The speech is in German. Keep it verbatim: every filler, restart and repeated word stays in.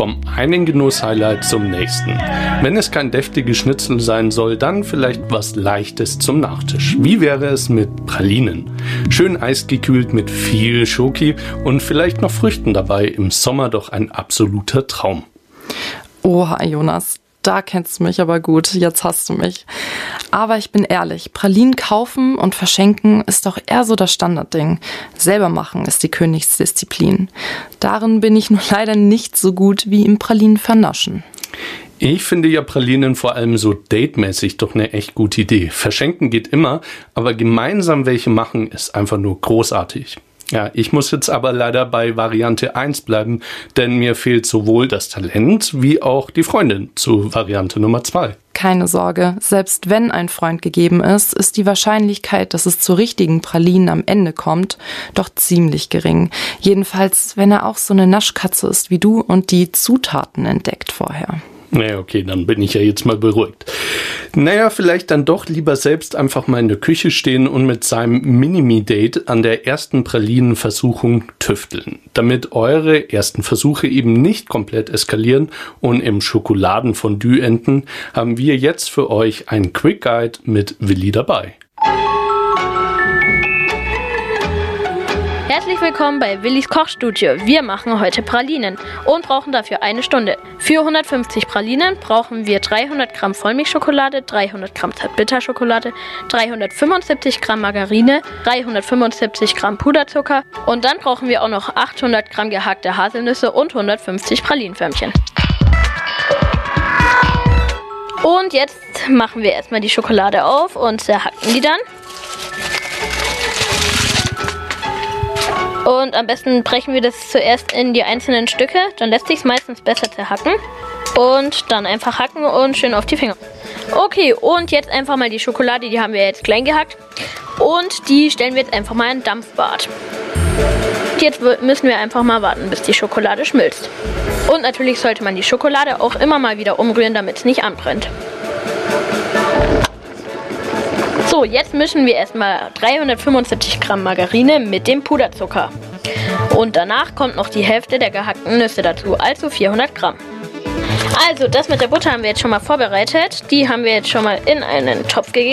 Vom einen Genuss-Highlight zum nächsten. Wenn es kein deftiges Schnitzel sein soll, dann vielleicht was Leichtes zum Nachtisch. Wie wäre es mit Pralinen? Schön eisgekühlt mit viel Schoki und vielleicht noch Früchten dabei. Im Sommer doch ein absoluter Traum. Oha, Jonas, da kennst du mich aber gut. Jetzt hast du mich. Aber ich bin ehrlich, Pralinen kaufen und verschenken ist doch eher so das Standardding. Selber machen ist die Königsdisziplin. Darin bin ich nur leider nicht so gut wie im Pralinen vernaschen. Ich finde ja Pralinen vor allem so datemäßig doch eine echt gute Idee. Verschenken geht immer, aber gemeinsam welche machen ist einfach nur großartig. Ja, ich muss jetzt aber leider bei Variante eins bleiben, denn mir fehlt sowohl das Talent wie auch die Freundin zu Variante Nummer zwei. Keine Sorge, selbst wenn ein Freund gegeben ist, ist die Wahrscheinlichkeit, dass es zu richtigen Pralinen am Ende kommt, doch ziemlich gering. Jedenfalls, wenn er auch so eine Naschkatze ist wie du und die Zutaten entdeckt vorher. Naja, okay, dann bin ich ja jetzt mal beruhigt. Naja, vielleicht dann doch lieber selbst einfach mal in der Küche stehen und mit seinem Minimi-Date an der ersten Pralinenversuchung tüfteln, damit eure ersten Versuche eben nicht komplett eskalieren und im Schokoladenfondue enden, haben wir jetzt für euch einen Quick Guide mit Willi dabei. Herzlich willkommen bei Willis Kochstudio. Wir machen heute Pralinen und brauchen dafür eine Stunde. Für hundertfünfzig Pralinen brauchen wir dreihundert Gramm Vollmilchschokolade, dreihundert Gramm Zartbitterschokolade, dreihundertfünfundsiebzig Gramm Margarine, dreihundertfünfundsiebzig Gramm Puderzucker und dann brauchen wir auch noch achthundert Gramm gehackte Haselnüsse und hundertfünfzig Pralinenförmchen. Und jetzt machen wir erstmal die Schokolade auf und zerhacken die dann. Und am besten brechen wir das zuerst in die einzelnen Stücke, dann lässt sich es meistens besser zerhacken. Und dann einfach hacken und schön auf die Finger. Okay, und jetzt einfach mal die Schokolade, die haben wir jetzt klein gehackt. Und die stellen wir jetzt einfach mal in ein Dampfbad. Jetzt müssen wir einfach mal warten, bis die Schokolade schmilzt. Und natürlich sollte man die Schokolade auch immer mal wieder umrühren, damit es nicht anbrennt. So, jetzt mischen wir erstmal dreihundertfünfundsiebzig Gramm Margarine mit dem Puderzucker. Und danach kommt noch die Hälfte der gehackten Nüsse dazu, also vierhundert Gramm. Also, das mit der Butter haben wir jetzt schon mal vorbereitet. Die haben wir jetzt schon mal in einen Topf gegeben.